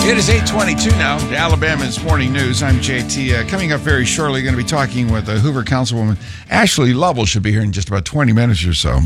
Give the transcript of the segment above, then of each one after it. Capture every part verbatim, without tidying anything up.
It is eight twenty-two now. Alabama's Morning News. I'm J T. Uh, coming up very shortly, going to be talking with uh, Hoover Councilwoman Ashley Lovell. Should be here in just about twenty minutes or so.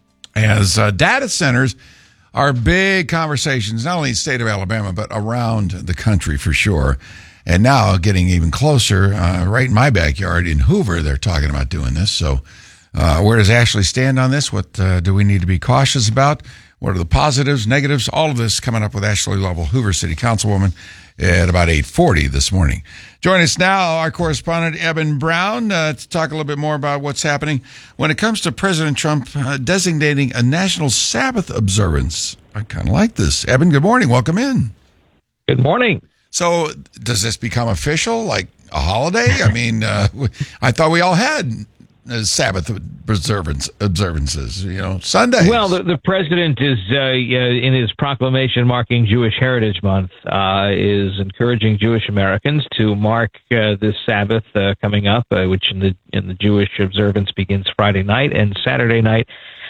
As uh, data centers are big conversations, not only in the state of Alabama, but around the country for sure. And now getting even closer, uh, right in my backyard in Hoover, they're talking about doing this. So uh, where does Ashley stand on this? What uh, do we need to be cautious about? What are the positives, negatives? All of this coming up with Ashley Lovell, Hoover City Councilwoman, at about eight forty this morning. Join us now, our correspondent, Eben Brown, uh, to talk a little bit more about what's happening when it comes to President Trump uh, designating a national Sabbath observance. I kind of like this. Eben, good morning. Welcome in. Good morning. So does this become official, like a holiday? I mean, uh, I thought we all had Uh, Sabbath observance observances, you know, Sundays. Well, the, the president is, uh, uh, in his proclamation marking Jewish Heritage Month, uh, is encouraging Jewish Americans to mark uh, this Sabbath uh, coming up, uh, which in the in the Jewish observance begins Friday night and Saturday night,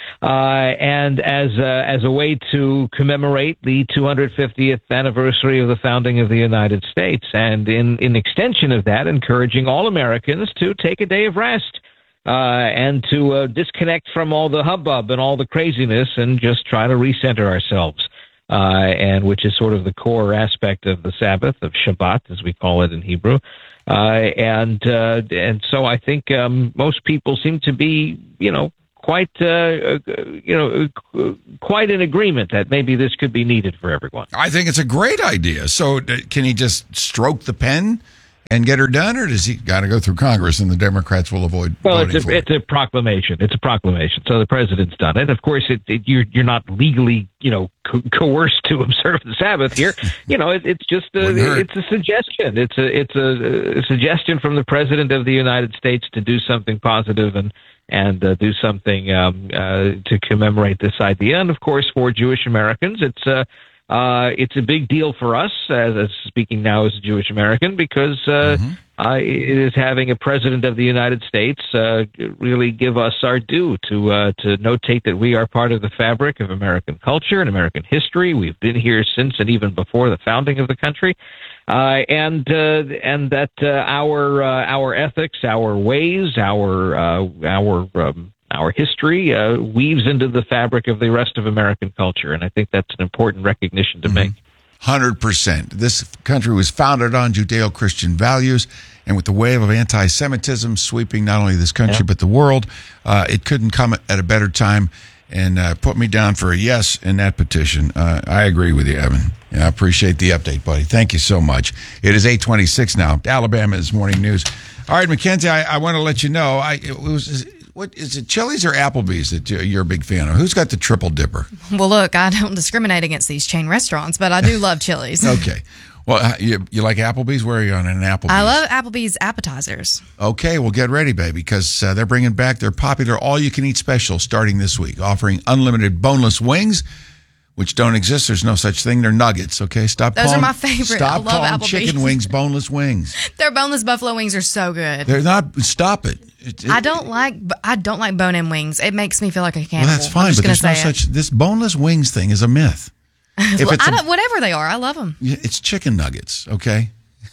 uh, and as uh, as a way to commemorate the two hundred fiftieth anniversary of the founding of the United States, and in in extension of that, encouraging all Americans to take a day of rest. Uh, and to uh, disconnect from all the hubbub and all the craziness and just try to recenter ourselves, uh, and which is sort of the core aspect of the Sabbath, of Shabbat, as we call it in Hebrew. Uh, and uh, and so I think um, most people seem to be, you know, quite, uh, you know, quite in agreement that maybe this could be needed for everyone. I think it's a great idea. So uh, can he just stroke the pen and get her done, or does he got to go through Congress and the Democrats will avoid well, voting it's a, for it? It's a proclamation. It's a proclamation. So the president's done it. Of course, it, it, you're you're not legally, you know, co- coerced to observe the Sabbath here. You know, it, it's just a, it's a suggestion. It's a it's a, a suggestion from the president of the United States to do something positive and and uh, do something um, uh, to commemorate this idea. And of course, for Jewish Americans, it's a uh, Uh, it's a big deal for us, as, as speaking now as a Jewish American, because uh, mm-hmm. uh, it is having a president of the United States uh, really give us our due to uh, to notate that we are part of the fabric of American culture and American history. We've been here since and even before the founding of the country, uh, and uh, and that uh, our uh, our ethics, our ways, our uh, our um, Our history uh, weaves into the fabric of the rest of American culture, and I think that's an important recognition to make. one hundred percent. This country was founded on Judeo-Christian values, and with the wave of anti-Semitism sweeping not only this country yeah. but the world, uh, it couldn't come at a better time, and uh, put me down for a yes in that petition. Uh, I agree with you, Evan. Yeah, I appreciate the update, buddy. Thank you so much. It is eight twenty-six now. Alabama's Morning News. All right, Mackenzie, I, I want to let you know, I it was... What is it, Chili's or Applebee's that you're a big fan of? Who's got the triple dipper? Well, look, I don't discriminate against these chain restaurants, but I do love Chili's. Okay. Well, you, you like Applebee's? Where are you on an Applebee's? I love Applebee's appetizers. Okay, well, get ready, baby, because uh, they're bringing back their popular all-you-can-eat special starting this week, offering unlimited boneless wings, which don't exist. There's no such thing. They're nuggets, okay? Stop Those calling, are my favorite. Stop I love calling Applebee's. chicken wings boneless wings. Their boneless buffalo wings are so good. They're not. Stop it. It, it, I don't like I don't like bone-in wings. It makes me feel like a cannibal. Well, that's fine, but there's no it. such. This boneless wings thing is a myth. If well, it's I don't, a, whatever they are, I love them. It's chicken nuggets, okay?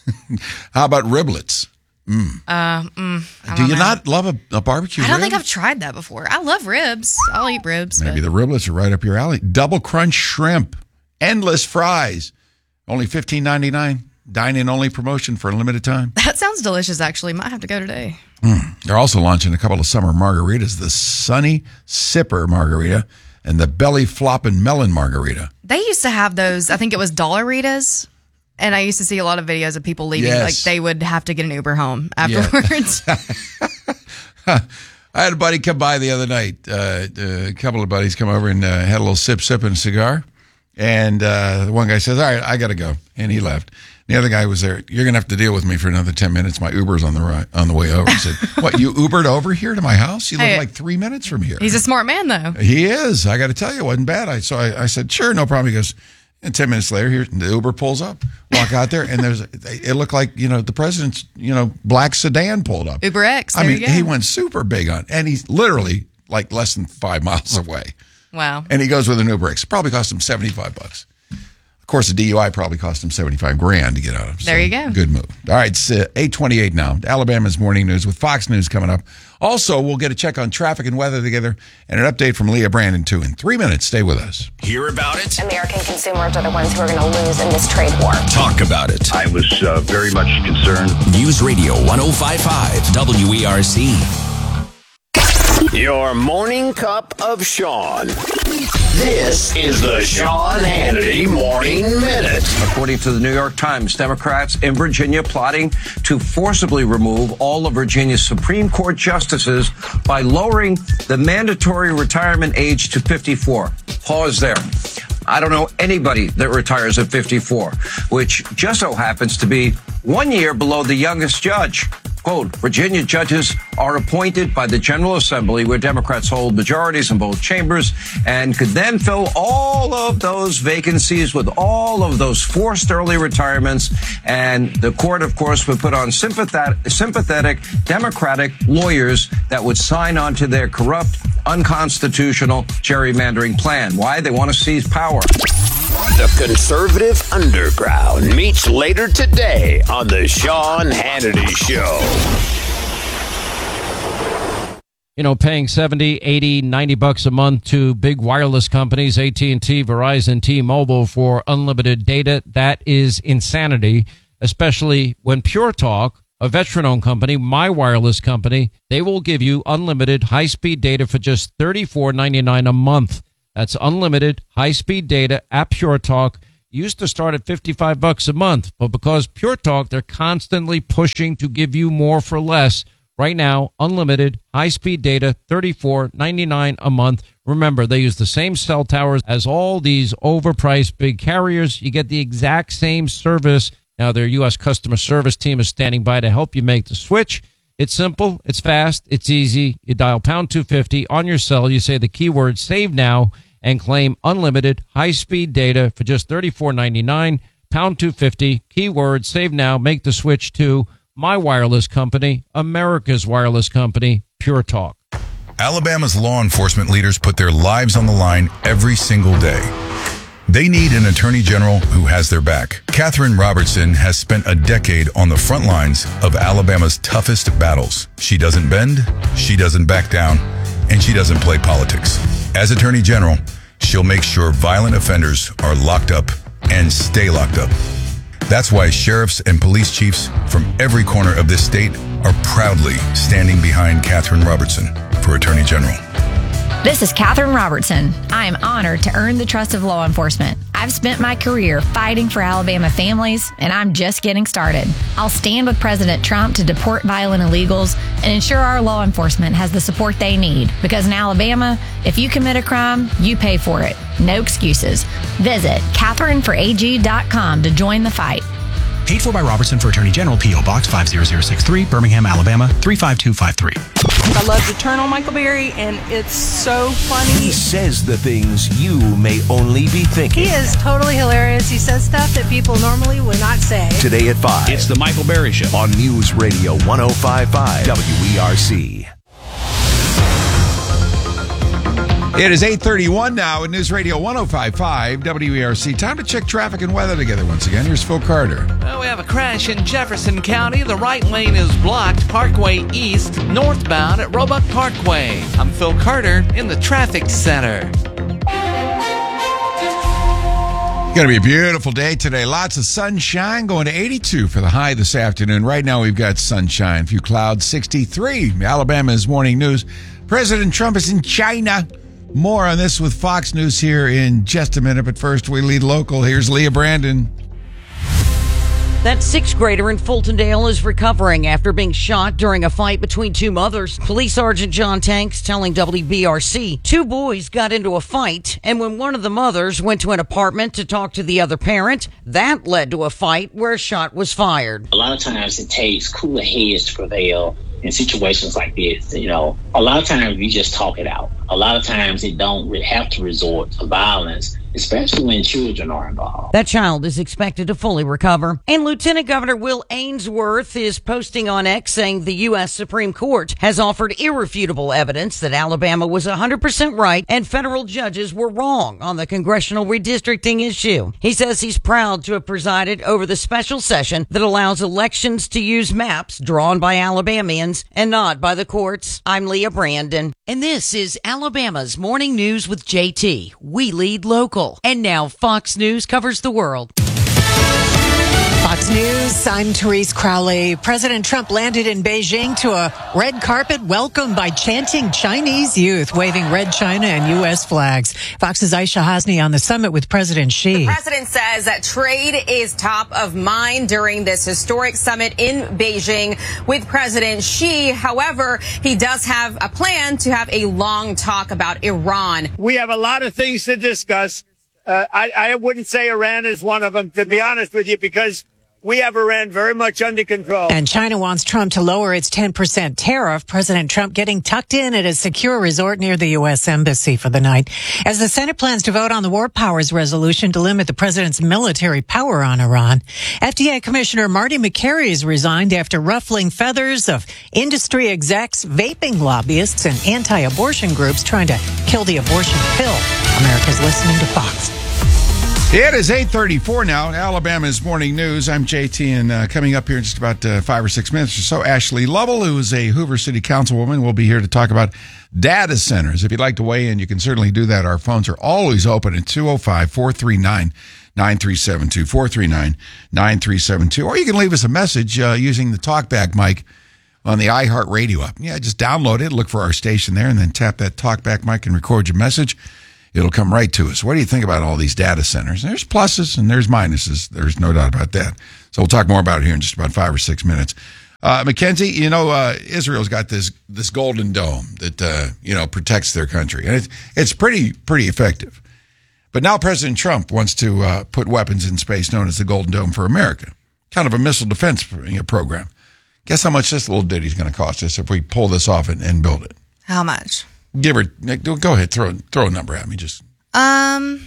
How about riblets? Mm. Uh, mm, Do you know. not love a, a barbecue I don't rib? think I've tried that before. I love ribs. I'll eat ribs. Maybe but. the riblets are right up your alley. Double crunch shrimp, endless fries, only fifteen ninety-nine. Dine-in only promotion for a limited time. That sounds delicious, actually. Might have to go today. Mm. They're also launching a couple of summer margaritas, the Sunny Sipper Margarita and the Belly Floppin' Melon Margarita. They used to have those, I think it was Dollaritas, and I used to see a lot of videos of people leaving, yes. like they would have to get an Uber home afterwards. Yeah. I had a buddy come by the other night. Uh, a couple of buddies come over and uh, had a little sip, sip, and a cigar. And uh, the one guy says, all right, I got to go. And he left. The other guy was there. You're going to have to deal with me for another ten minutes. My Uber's on the right, on the way over. He said, what, you Ubered over here to my house? You live hey, like three minutes from here. He's a smart man, though. He is. I got to tell you, it wasn't bad. I, so I, I said, sure, no problem. He goes, and ten minutes later, here the Uber pulls up. Walk out there, and there's it looked like, you know, the president's, you know, black sedan pulled up. Uber X, I there mean, you go. he went super big on it, and he's literally like less than five miles away. Wow. And he goes with an Uber X. It probably cost him seventy-five bucks. Of course, the D U I probably cost him seventy-five grand to get out of. There you go. Good move. All right, it's uh, eight twenty-eight now. Alabama's Morning News with Fox News coming up. Also, we'll get a check on traffic and weather together and an update from Leah Brandon, too. In three minutes, stay with us. Hear about it? American consumers are the ones who are going to lose in this trade war. Talk about it. I was uh, very much concerned. News Radio one oh five point five W E R C. Your morning cup of Sean. This is the Sean Hannity Morning Minute. According to the New York Times, Democrats in Virginia plotting to forcibly remove all of Virginia's Supreme Court justices by lowering the mandatory retirement age to fifty-four. Pause there. I don't know anybody that retires at fifty-four, which just so happens to be one year below the youngest judge. Quote, Virginia judges are appointed by the General Assembly, where Democrats hold majorities in both chambers, and could then fill all of those vacancies with all of those forced early retirements. And the court, of course, would put on sympathetic, sympathetic Democratic lawyers that would sign on to their corrupt, unconstitutional gerrymandering plan. Why? They want to seize power. The conservative underground meets later today on the Sean Hannity Show. You know, paying seventy, eighty, ninety bucks a month to big wireless companies, A T and T, Verizon, T-Mobile for unlimited data, that is insanity, especially when Pure Talk, a veteran-owned company, my wireless company, they will give you unlimited high-speed data for just thirty-four ninety-nine a month. That's unlimited high-speed data at Pure Talk. Used to start at fifty-five bucks a month, but because Pure Talk, they're constantly pushing to give you more for less. Right now, unlimited high-speed data, thirty-four ninety-nine a month. Remember, they use the same cell towers as all these overpriced big carriers. You get the exact same service. Now, their U S customer service team is standing by to help you make the switch. It's simple, it's fast, it's easy. You dial pound two fifty on your cell. You say the keyword save now and claim unlimited high-speed data for just thirty-four ninety-nine. Pound two fifty, keyword save now. Make the switch to my wireless company, America's wireless company, Pure Talk. Alabama's law enforcement leaders put their lives on the line every single day. They need an attorney general who has their back. Catherine Robertson has spent a decade on the front lines of Alabama's toughest battles. She doesn't bend, she doesn't back down, and she doesn't play politics. As attorney general, she'll make sure violent offenders are locked up and stay locked up. That's why sheriffs and police chiefs from every corner of this state are proudly standing behind Catherine Robertson for attorney general. This is Catherine Robertson. I am honored to earn the trust of law enforcement. I've spent my career fighting for Alabama families, and I'm just getting started. I'll stand with President Trump to deport violent illegals and ensure our law enforcement has the support they need. Because in Alabama, if you commit a crime, you pay for it. No excuses. Visit Catherine for A G dot com to join the fight. Paid for by Robertson for Attorney General, P O. Box five zero zero six three, Birmingham, Alabama, three five two five three. I love to turn on Michael Berry, and it's so funny. He says the things you may only be thinking. He is totally hilarious. He says stuff that people normally would not say. Today at five. It's the Michael Berry Show on News Radio one oh five point five W E R C. It is eight thirty-one now at News Radio one oh five point five W E R C. Time to check traffic and weather together once again. Here's Phil Carter. Well, we have a crash in Jefferson County. The right lane is blocked. Parkway East, northbound at Roebuck Parkway. I'm Phil Carter in the traffic center. Going to be a beautiful day today. Lots of sunshine, going to eighty-two for the high this afternoon. Right now we've got sunshine, a few clouds, sixty-three. Alabama's Morning News. President Trump is in China. More on this with Fox News here in just a minute. But first, we lead local. Here's Leah Brandon. That sixth grader in Fultondale is recovering after being shot during a fight between two mothers. Police Sergeant John Tanks telling W B R C two boys got into a fight, and when one of the mothers went to an apartment to talk to the other parent, that led to a fight where a shot was fired. A lot of times it takes cooler heads to prevail in situations like this. You know, a lot of times we just talk it out. A lot of times it don't have to resort to violence especially when children are involved. That child is expected to fully recover. And Lieutenant Governor Will Ainsworth is posting on X saying the U S Supreme Court has offered irrefutable evidence that Alabama was one hundred percent right and federal judges were wrong on the congressional redistricting issue. He says he's proud to have presided over the special session that allows elections to use maps drawn by Alabamians and not by the courts. I'm Leah Brandon. And this is Alabama's Morning News with J T. We lead local. And now Fox News covers the world. Fox News, I'm Therese Crowley. President Trump landed in Beijing to a red carpet welcome by chanting Chinese youth, waving red China and U S flags. Fox's Aisha Hasni on the summit with President Xi. The president says that trade is top of mind during this historic summit in Beijing with President Xi. However, he does have a plan to have a long talk about Iran. We have a lot of things to discuss. Uh, I, I wouldn't say Iran is one of them, to be honest with you, because we have Iran very much under control. And China wants Trump to lower its ten percent tariff. President Trump getting tucked in at a secure resort near the U S Embassy for the night. As the Senate plans to vote on the War Powers resolution to limit the president's military power on Iran, F D A Commissioner Marty McCary has resigned after ruffling feathers of industry execs, vaping lobbyists, and anti-abortion groups trying to kill the abortion pill. America's listening to Fox. It is eight thirty-four now, Alabama's Morning News. I'm J T, and uh, coming up here in just about uh, five or six minutes or so, Ashley Lovell, who is a Hoover City Councilwoman, will be here to talk about data centers. If you'd like to weigh in, you can certainly do that. Our phones are always open at two oh five, four three nine, nine three seven two, four three nine, nine three seven two. Or you can leave us a message uh, using the TalkBack mic on the iHeartRadio app. Yeah, just download it, look for our station there, and then tap that TalkBack mic and record your message. It'll come right to us. What do you think about all these data centers? There's pluses and there's minuses. There's no doubt about that. So we'll talk more about it here in just about five or six minutes. Uh, Mackenzie, you know, uh, Israel's got this this golden dome that, uh, you know, protects their country. And it's, it's pretty, pretty effective. But now President Trump wants to uh, put weapons in space known as the Golden Dome for America. Kind of a missile defense program. Guess how much this little ditty's going to cost us if we pull this off and, and build it? How much? Give her, go ahead, throw throw a number at me. Just um,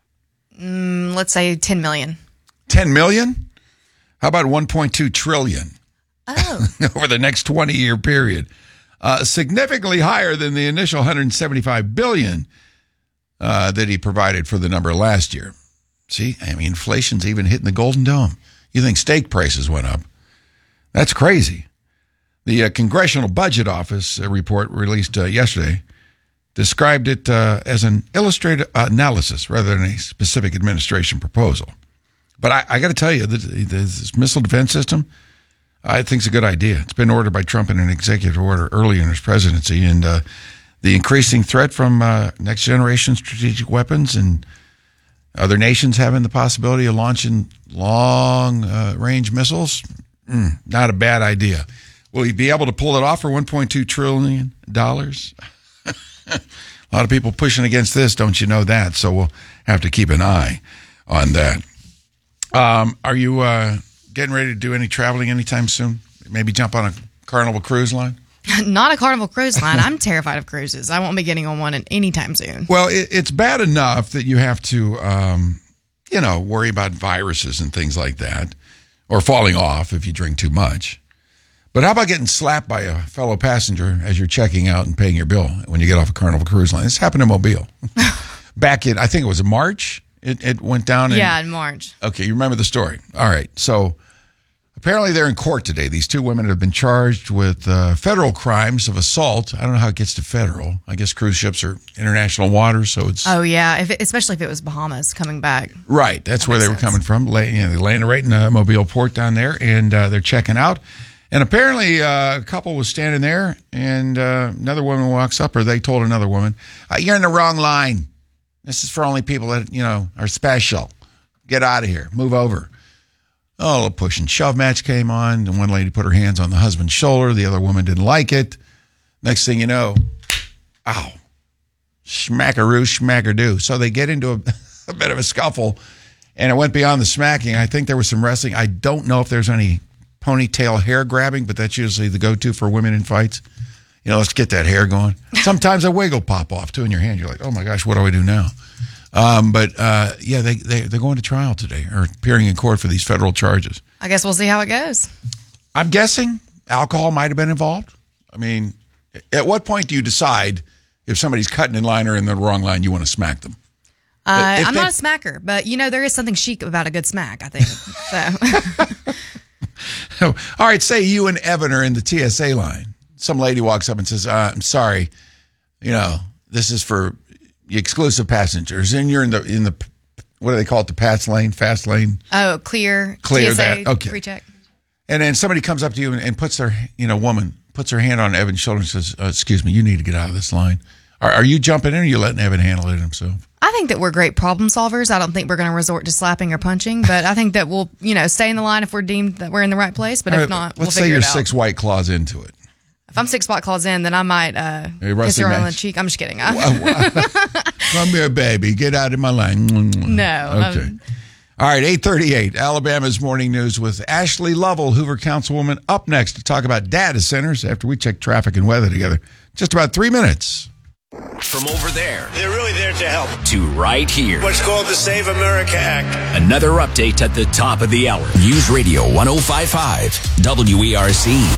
mm, let's say ten million. Ten million? How about one point two trillion? Oh, over the next twenty year period, uh, significantly higher than the initial one hundred seventy-five billion uh, that he provided for the number last year. See, I mean, inflation's even hitting the Golden Dome. You think steak prices went up? That's crazy. The uh, Congressional Budget Office uh, report released uh, yesterday described it uh, as an illustrated analysis rather than a specific administration proposal. But I, I got to tell you, this, this missile defense system, I think it's a good idea. It's been ordered by Trump in an executive order early in his presidency, and uh, the increasing threat from uh, next generation strategic weapons and other nations having the possibility of launching long uh, range missiles, mm, not a bad idea. Will he be able to pull it off for one point two trillion dollars? A lot of people pushing against this, don't you know that? So we'll have to keep an eye on that. Um, are you uh, getting ready to do any traveling anytime soon? Maybe jump on a Carnival cruise line? Not a Carnival cruise line. I'm terrified of cruises. I won't be getting on one anytime soon. Well, it, it's bad enough that you have to, um, you know, worry about viruses and things like that, or falling off if you drink too much. But how about getting slapped by a fellow passenger as you're checking out and paying your bill when you get off a Carnival cruise line? This happened in Mobile. Back in, I think it was in March, it, it went down. In, yeah, in March. Okay, you remember the story. All right. So apparently they're in court today. These two women have been charged with uh, federal crimes of assault. I don't know how it gets to federal. I guess cruise ships are international waters, so it's... Oh, yeah, if it, especially if it was Bahamas coming back. Right, that's that where they sense. were coming from. Lay, you know, they landed right in uh, Mobile Port down there, and uh, they're checking out. And apparently uh, a couple was standing there, and uh, another woman walks up, or they told another woman, uh, you're in the wrong line. This is for only people that, you know, are special. Get out of here. Move over. Oh, a push and shove match came on, and one lady put her hands on the husband's shoulder. The other woman didn't like it. Next thing you know, ow, smackaroo, schmackerdoo. So they get into a, a bit of a scuffle, and it went beyond the smacking. I think there was some wrestling. I don't know if there's any ponytail hair grabbing, but that's usually the go-to for women in fights. You know, let's get that hair going. Sometimes a wig will pop off, too, in your hand. You're like, oh, my gosh, what do I do now? Um, but, uh, yeah, they, they, they're going to trial today or appearing in court for these federal charges. I guess we'll see how it goes. I'm guessing alcohol might have been involved. I mean, at what point do you decide if somebody's cutting in line or in the wrong line, you want to smack them? Uh, If I'm they- not a smacker, but, you know, there is something chic about a good smack, I think. So, All right, say you and Evan are in the T S A line. Some lady walks up and says, uh, I'm sorry, you know, this is for exclusive passengers. And you're in the, in the what do they call it, the pass lane, fast lane? oh, clear, Clear T S A, that, okay. pre-check. And then somebody comes up to you and, and puts their, you know, woman puts her hand on Evan's shoulder and says, uh, excuse me, you need to get out of this line. Are, are you jumping in or are you letting Evan handle it himself? I think that we're great problem solvers. I don't think we're going to resort to slapping or punching, but I think that we'll, you know, stay in the line if we're deemed that we're in the right place. But All if right, not, we'll let's say figure you're it out. six white claws into it. If I'm six spot claws in, then I might uh, Hey, kiss Rusty her on the Max. cheek. I'm just kidding. Come here, baby. Get out of my line. No. Okay. um, All right, eight thirty-eight, Alabama's Morning News with Ashley Lovell, Hoover Councilwoman, up next to talk about data centers after we check traffic and weather together. Just about three minutes. From over there They're really there to help. to right here. What's called the Save America Act. Another update at the top of the hour. News Radio one oh five point five W E R C.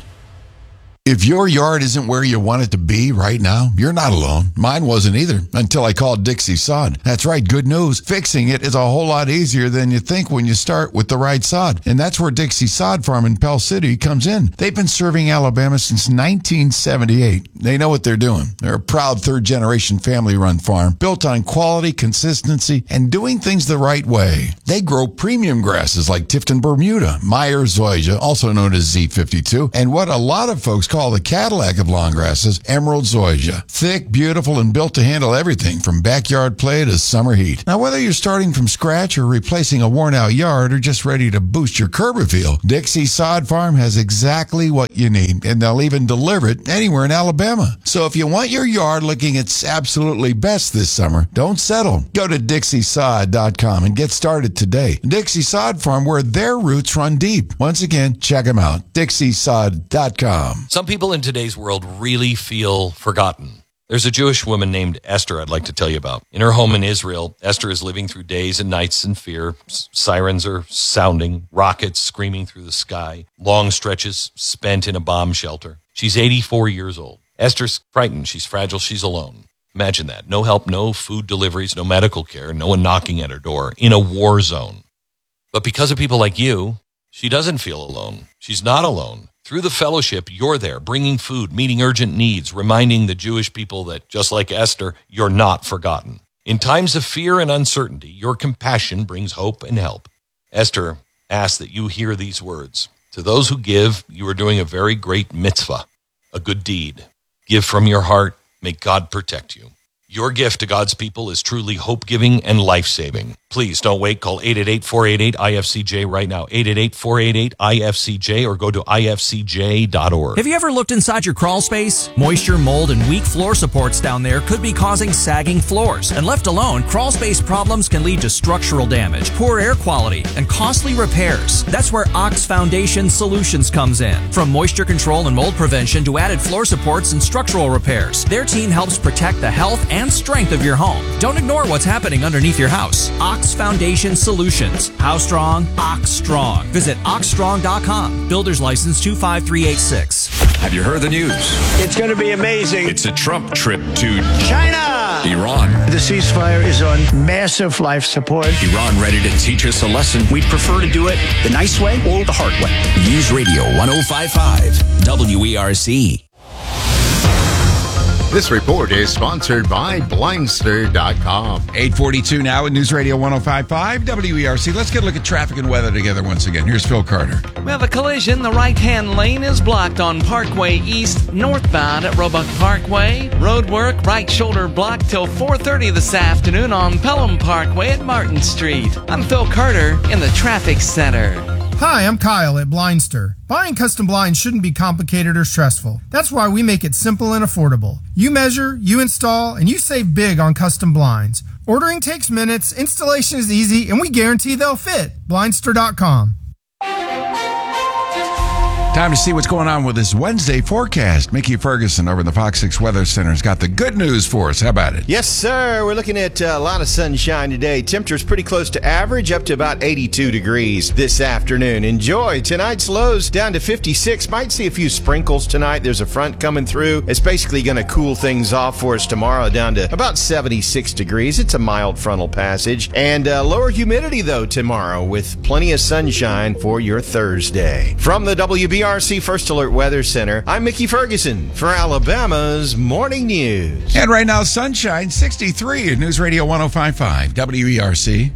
If your yard isn't where you want it to be right now, you're not alone. Mine wasn't either until I called Dixie Sod. That's right, good news. Fixing it is a whole lot easier than you think when you start with the right sod. And that's where Dixie Sod Farm in Pell City comes in. They've been serving Alabama since nineteen seventy-eight. They know what they're doing. They're a proud third-generation family-run farm built on quality, consistency, and doing things the right way. They grow premium grasses like Tifton Bermuda, Meyer zoysia, also known as Z fifty-two, and what a lot of folks call the Cadillac of lawn grasses, Emerald zoysia. Thick, beautiful, and built to handle everything from backyard play to summer heat. Now, whether you're starting from scratch or replacing a worn-out yard or just ready to boost your curb appeal, Dixie Sod Farm has exactly what you need, and they'll even deliver it anywhere in Alabama. So if you want your yard looking its absolutely best this summer, don't settle. Go to Dixie Sod dot com and get started today. Dixie Sod Farm, where their roots run deep. Once again, check them out. Dixie Sod dot com. Some people in today's world really feel forgotten. There's a Jewish woman named Esther I'd like to tell you about. In her home in Israel, Esther is living through days and nights in fear. S- sirens are sounding, rockets screaming through the sky, long stretches spent in a bomb shelter. She's eighty-four years old. Esther's frightened. She's fragile. She's alone. Imagine that. No help, no food deliveries, no medical care, no one knocking at her door in a war zone. But because of people like you, she doesn't feel alone. She's not alone. Through the fellowship, you're there, bringing food, meeting urgent needs, reminding the Jewish people that, just like Esther, you're not forgotten. In times of fear and uncertainty, your compassion brings hope and help. Esther asks that you hear these words. To those who give, you are doing a very great mitzvah, a good deed. Give from your heart. May God protect you. Your gift to God's people is truly hope-giving and life-saving. Please don't wait. Call eight eight eight, four eight eight, I F C J right now. eight eight eight, four eight eight, I F C J or go to I F C J dot org. Have you ever looked inside your crawl space? Moisture, mold, and weak floor supports down there could be causing sagging floors. And left alone, crawl space problems can lead to structural damage, poor air quality, and costly repairs. That's where Ox Foundation Solutions comes in. From moisture control and mold prevention to added floor supports and structural repairs, their team helps protect the health and strength of your home. Don't ignore what's happening underneath your house. Ox Foundation Solutions. How strong? Ox Strong. Visit ox strong dot com. Builder's license two five three eight six. Have you heard the news? It's going to be amazing. It's a Trump trip to China. Iran. The ceasefire is on massive life support. Iran ready to teach us a lesson. We'd prefer to do it the nice way or the hard way. News Radio one oh five point five W E R C. This report is sponsored by Blindster dot com. eight forty-two now at News Radio one oh five point five W E R C. Let's get a look at traffic and weather together once again. Here's Phil Carter. We have a collision. The right-hand lane is blocked on Parkway East, northbound at Roebuck Parkway. Road work, right shoulder blocked till four thirty this afternoon on Pelham Parkway at Martin Street. I'm Phil Carter in the traffic center. Hi, I'm Kyle at Blindster. Buying custom blinds shouldn't be complicated or stressful. That's why we make it simple and affordable. You measure, you install, and you save big on custom blinds. Ordering takes minutes, installation is easy, and we guarantee they'll fit. Blindster dot com. Time to see what's going on with this Wednesday forecast. Mickey Ferguson over in the Fox six Weather Center has got the good news for us. How about it? Yes, sir. We're looking at a lot of sunshine today. Temperature's pretty close to average, up to about eighty-two degrees this afternoon. Enjoy. Tonight's lows down to fifty-six. Might see a few sprinkles tonight. There's a front coming through. It's basically going to cool things off for us tomorrow down to about seventy-six degrees. It's a mild frontal passage. And uh, lower humidity, though, tomorrow with plenty of sunshine for your Thursday. From the W B R C First Alert Weather Center, I'm Mickey Ferguson for Alabama's Morning News. And right now, sunshine, sixty-three at News Radio one oh five point five, W E R C.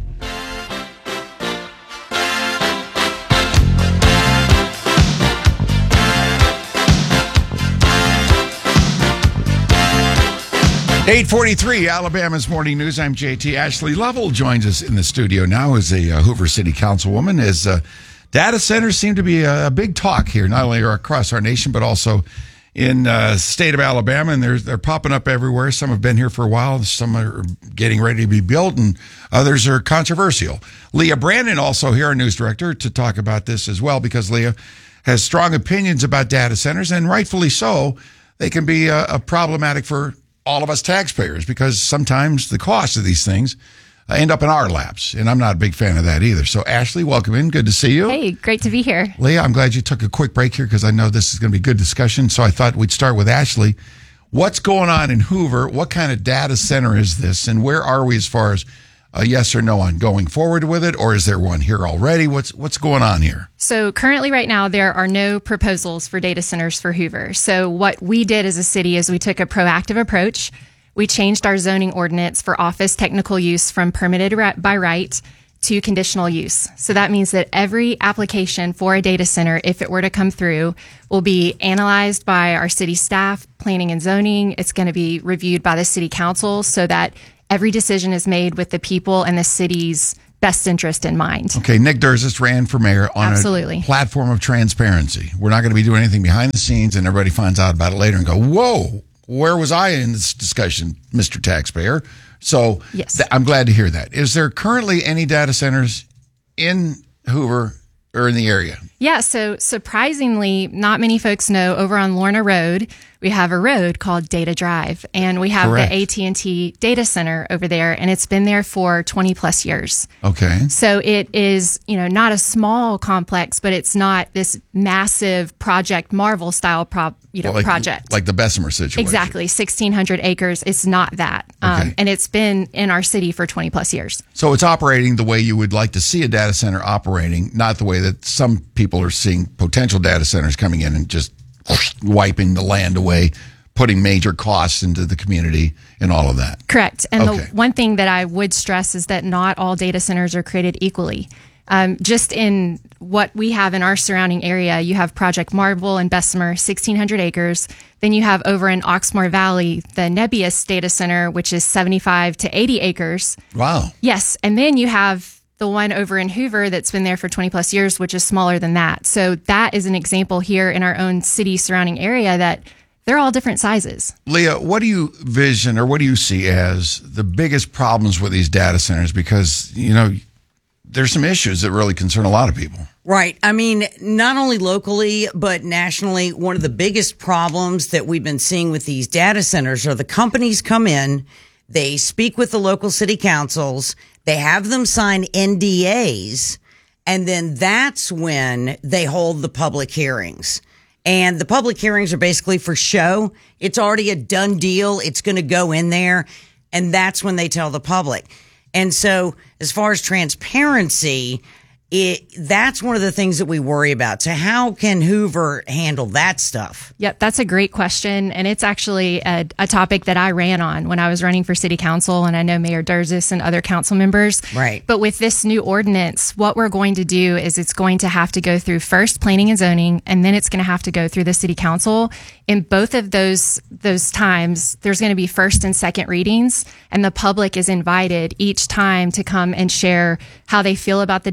eight forty-three, Alabama's Morning News. I'm J T. Ashley Lovell joins us in the studio now as a uh, Hoover City Councilwoman. As uh, data centers seem to be a, a big talk here, not only across our nation, but also in uh, the state of Alabama. And they're, they're popping up everywhere. Some have been here for a while. Some are getting ready to be built, and others are controversial. Leah Brandon also here, our news director, to talk about this as well, because Leah has strong opinions about data centers, and rightfully so. They can be uh, problematic for all of us taxpayers, because sometimes the cost of these things uh, end up in our laps, and I'm not a big fan of that either. So, Ashley, welcome in. Good to see you. Hey, great to be here. Leah, I'm glad you took a quick break here, because I know this is going to be good discussion. So I thought we'd start with Ashley. What's going on in Hoover? What kind of data center is this, and where are we as far as a yes or no on going forward with it, or is there one here already? What's what's going on here? So currently right now, there are no proposals for data centers for Hoover. So what we did as a city is we took a proactive approach. We changed our zoning ordinance for office technical use from permitted by right to conditional use. So that means that every application for a data center, if it were to come through, will be analyzed by our city staff, planning and zoning. It's going to be reviewed by the city council so that every decision is made with the people and the city's best interest in mind. Okay, Nick Durzis ran for mayor on Absolutely. a platform of transparency. We're not going to be doing anything behind the scenes, and everybody finds out about it later and go, whoa, where was I in this discussion, Mister Taxpayer? So yes. th- I'm glad to hear that. Is there currently any data centers in Hoover or in the area? Yeah, so surprisingly, not many folks know, over on Lorna Road, we have a road called Data Drive, and we have Correct. the A T and T data center over there, and it's been there for twenty plus years. Okay. So it is, you know, not a small complex, but it's not this massive Project Marvel style prop, you know, Well, like, project. Like the Bessemer situation. Exactly, sixteen hundred acres. It's not that. Um, Okay. and it's been in our city for twenty plus years. So it's operating the way you would like to see a data center operating, not the way that some people are seeing potential data centers coming in and just wiping the land away, putting major costs into the community and all of that. Correct. And Okay. the one thing that I would stress is that not all data centers are created equally. Um, just in what we have in our surrounding area, you have Project Marvel in Bessemer, sixteen hundred acres. Then you have over in Oxmoor Valley, the Nebius data center, which is seventy-five to eighty acres. Wow. Yes. And then you have the one over in Hoover that's been there for twenty plus years, which is smaller than that. So that is an example here in our own city surrounding area that they're all different sizes. Leah, what do you vision or what do you see as the biggest problems with these data centers? Because, you know, there's some issues that really concern a lot of people. Right. I mean, not only locally, but nationally, one of the biggest problems that we've been seeing with these data centers are the companies come in, they speak with the local city councils, they have them sign N D As, and then that's when they hold the public hearings. And the public hearings are basically for show. It's already a done deal. It's going to go in there. And that's when they tell the public. And so as far as transparency, it, that's one of the things that we worry about. So how can Hoover handle that stuff? Yep, that's a great question. And it's actually a, a topic that I ran on when I was running for city council. And I know Mayor Durzis and other council members. Right. But with this new ordinance, what we're going to do is it's going to have to go through first planning and zoning, and then it's going to have to go through the city council. In both of those those times, there's going to be first and second readings, and the public is invited each time to come and share how they feel about the data center,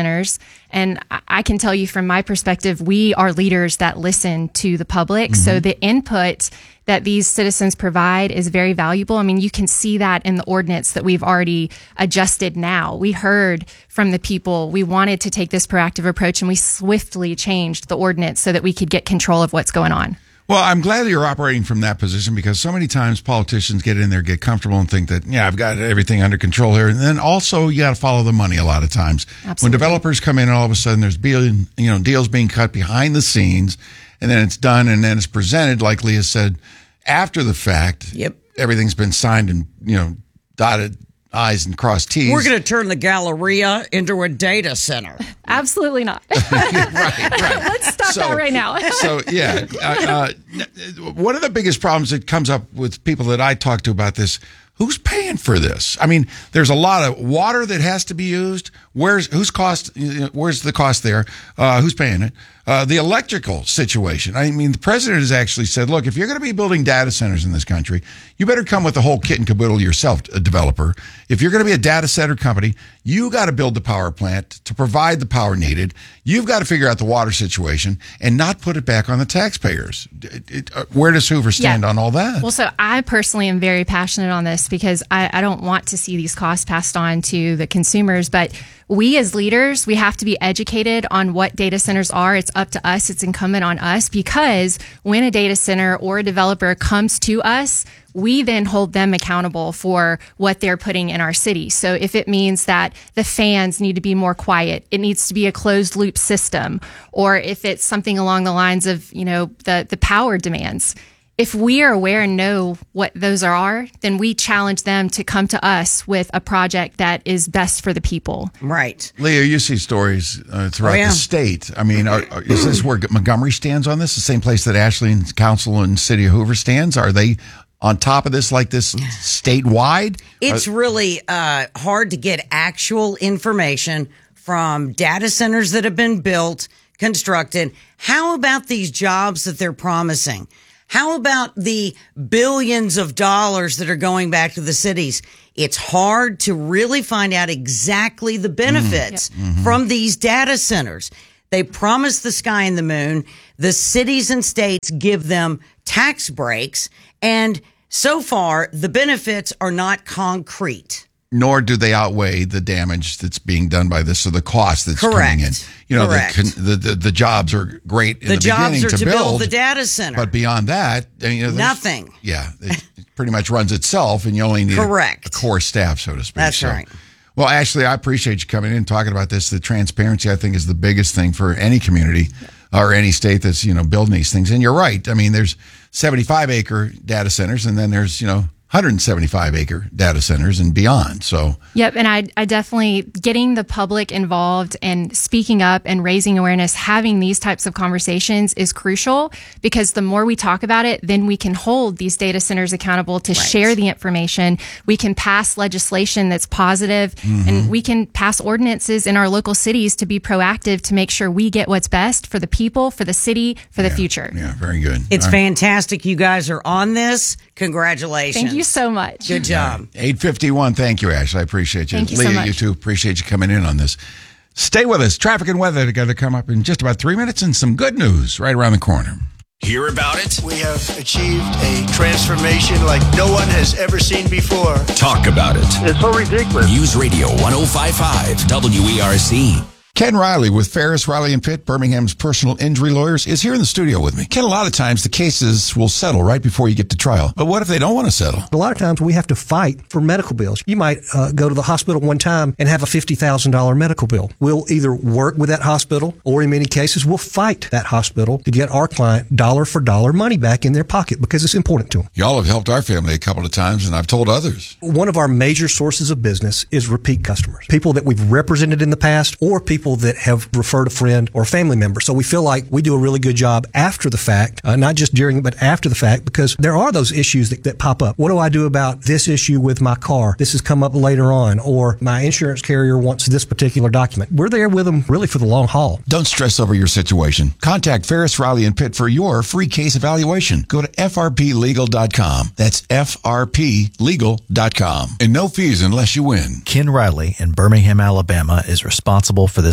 centers. And I can tell you from my perspective, we are leaders that listen to the public. Mm-hmm. So the input that these citizens provide is very valuable. I mean, you can see that in the ordinance that we've already adjusted now. We heard from the people. We wanted to take this proactive approach, and we swiftly changed the ordinance so that we could get control of what's going on. Well, I'm glad that you're operating from that position, because so many times politicians get in there, get comfortable, and think that, yeah, I've got everything under control here. And then also you got to follow the money a lot of times. Absolutely. When developers come in and all of a sudden there's billion, you know, deals being cut behind the scenes, and then it's done, and then it's presented, like Leah said, after the fact. Yep. Everything's been signed and, you know, dotted I's and crossed T's. We're going to turn the Galleria into a data center. Absolutely not. right, right. Let's stop So- that right now. So, yeah, uh, uh, one of the biggest problems that comes up with people that I talk to about this, who's paying for this? I mean, there's a lot of water that has to be used. Where's who's cost? Where's the cost there? Uh, who's paying it? Uh, the electrical situation. I mean, the president has actually said, look, if you're going to be building data centers in this country, you better come with the whole kit and caboodle yourself, a developer. If you're going to be a data center company, you got to build the power plant to provide the power needed. You've got to figure out the water situation and not put it back on the taxpayers. It, it, uh, where does Hoover stand Yeah. on all that? Well, so I personally am very passionate on this because I, I don't want to see these costs passed on to the consumers, but we as leaders, we have to be educated on what data centers are. It's up to us. It's incumbent on us, because when a data center or a developer comes to us, we then hold them accountable for what they're putting in our city. So if it means that the fans need to be more quiet, it needs to be a closed loop system, or if it's something along the lines of, you know, the, the power demands. If we are aware and know what those are, then we challenge them to come to us with a project that is best for the people. Right. Leah, you see stories uh, throughout Oh, yeah. the state. I mean, are, are- is this where Montgomery stands on this? The same place that Ashley and Council and City of Hoover stands? Are they on top of this like this statewide? It's Are- really uh, hard to get actual information from data centers that have been built, constructed. How about these jobs that they're promising? How about the billions of dollars that are going back to the cities? It's hard to really find out exactly the benefits Mm. Yep. Mhm. from these data centers. They promise the sky and the moon. The cities and states give them tax breaks. And so far, the benefits are not concrete. Nor do they outweigh the damage that's being done by this, or the cost that's Correct. coming in. You know, the, Correct. con- the, the the jobs are great in The the, jobs beginning are to build build the data center. but beyond that, I mean, you know, there's- Nothing. Yeah, it, it pretty much runs itself, and you only need a- Correct. A, core staff, so to speak. That's So- right. Well, Ashley, I appreciate you coming in and talking about this. The transparency, I think, is the biggest thing for any community or any state that's, you know, building these things. And you're right. I mean, there's seventy-five acre data centers, and then there's, you know, one hundred seventy-five acre data centers and beyond. So Yep. And I, I definitely getting the public involved and speaking up and raising awareness, having these types of conversations is crucial, because the more we talk about it, then we can hold these data centers accountable to share the information. We can pass legislation that's positive, Mm-hmm. and we can pass ordinances in our local cities to be proactive to make sure we get what's best for the people, for the city, for the future. Yeah, very good. It's All right. fantastic. You guys are on this. Congratulations. Thank you so much. Good job. eight fifty-one. Thank you, Ashley. I appreciate you. Thank you so Leah, much. you too. Appreciate you coming in on this. Stay with us. Traffic and weather together come up in just about three minutes, and some good news right around the corner. Hear about it? We have achieved a transformation like no one has ever seen before. Talk about it. It's so ridiculous. News Radio ten fifty-five W E R C. Ken Riley with Ferris, Riley and Pitt, Birmingham's personal injury lawyers, is here in the studio with me. Ken, a lot of times the cases will settle right before you get to trial. But what if they don't want to settle? A lot of times we have to fight for medical bills. You might uh, go to the hospital one time and have a fifty thousand dollars medical bill. We'll either work with that hospital, or in many cases, we'll fight that hospital to get our client dollar for dollar money back in their pocket, because it's important to them. Y'all have helped our family a couple of times, and I've told others. One of our major sources of business is repeat customers, people that we've represented in the past, or people that have referred a friend or family member. So we feel like we do a really good job after the fact, uh, not just during, but after the fact, because there are those issues that, that pop up. What do I do about this issue with my car? This has come up later on, or my insurance carrier wants this particular document. We're there with them really for the long haul. Don't stress over your situation. Contact Ferris, Riley and Pitt for your free case evaluation. Go to F R P legal dot com. That's F R P legal dot com. And no fees unless you win. Ken Riley in Birmingham, Alabama is responsible for this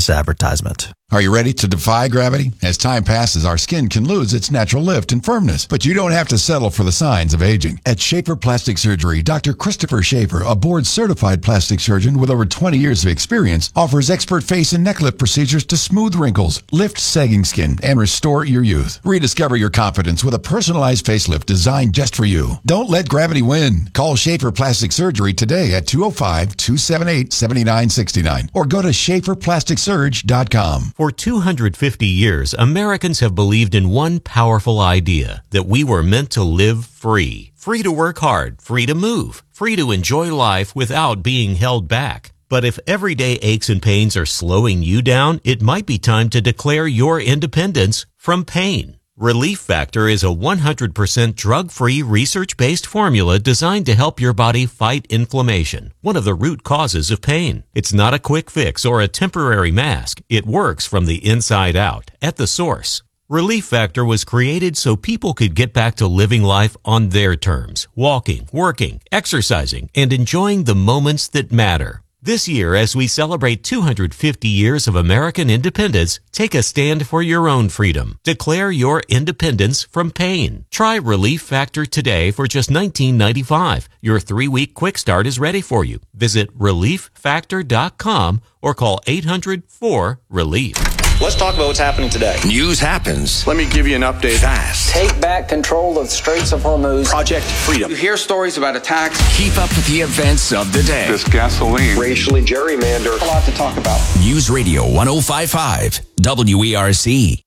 this advertisement. Are you ready to defy gravity? As time passes, our skin can lose its natural lift and firmness, but you don't have to settle for the signs of aging. At Schaefer Plastic Surgery, Doctor Christopher Schaefer, a board-certified plastic surgeon with over twenty years of experience, offers expert face and neck lift procedures to smooth wrinkles, lift sagging skin, and restore your youth. Rediscover your confidence with a personalized facelift designed just for you. Don't let gravity win. Call Schaefer Plastic Surgery today at two oh five, two seven eight, seven nine six nine or go to schaefer plastic surge dot com. For two hundred fifty years, Americans have believed in one powerful idea, that we were meant to live free. Free to work hard, free to move, free to enjoy life without being held back. But if everyday aches and pains are slowing you down, it might be time to declare your independence from pain. Relief Factor is a one hundred percent drug-free, research-based formula designed to help your body fight inflammation, one of the root causes of pain. It's not a quick fix or a temporary mask. It works from the inside out, at the source. Relief Factor was created so people could get back to living life on their terms, walking, working, exercising, and enjoying the moments that matter. This year, as we celebrate two hundred fifty years of American independence, take a stand for your own freedom. Declare your independence from pain. Try Relief Factor today for just nineteen ninety-five dollars. Your three-week quick start is ready for you. Visit relief factor dot com or call eight hundred, four, relief. Let's talk about what's happening today. News happens. Let me give you an update. Fast. Take back control of the Straits of Hormuz. Project Freedom. You hear stories about attacks. Keep up with the events of the day. This gasoline. Racially gerrymandered. A lot to talk about. News Radio one oh five point five, W E R C.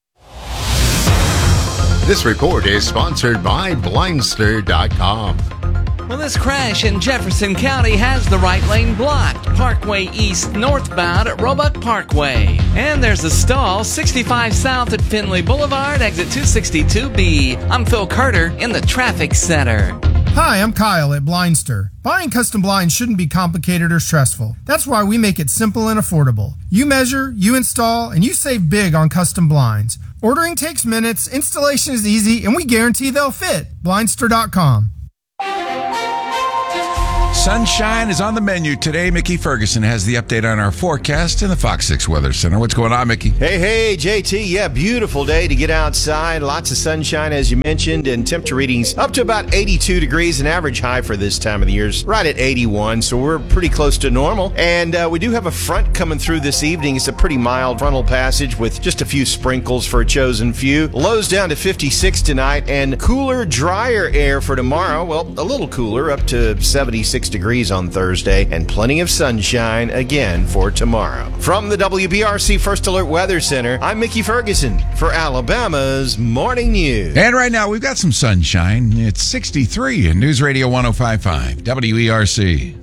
This report is sponsored by Blindster dot com. Well, this crash in Jefferson County has the right lane blocked. Parkway East northbound at Roebuck Parkway. And there's a stall sixty-five south at Finley Boulevard, exit two sixty-two B. I'm Phil Carter in the traffic center. Hi, I'm Kyle at Blindster. Buying custom blinds shouldn't be complicated or stressful. That's why we make it simple and affordable. You measure, you install, and you save big on custom blinds. Ordering takes minutes, installation is easy, and we guarantee they'll fit. Blindster dot com. Sunshine is on the menu today. Mickey Ferguson has the update on our forecast in the Fox six Weather Center. What's going on, Mickey? Hey, hey, J T. Yeah, beautiful day to get outside. Lots of sunshine, as you mentioned, and temperature readings up to about eighty-two degrees. An average high for this time of the year is right at eighty-one, so we're pretty close to normal. And uh, we do have a front coming through this evening. It's a pretty mild frontal passage with just a few sprinkles for a chosen few. Lows down to fifty-six tonight, and cooler, drier air for tomorrow. Well, a little cooler, up to seventy-six degrees on Thursday, and plenty of sunshine again for tomorrow. From the W B R C First Alert Weather Center, I'm Mickey Ferguson for Alabama's Morning News. And right now, we've got some sunshine. It's sixty-three in News Radio one oh five point five, W E R C.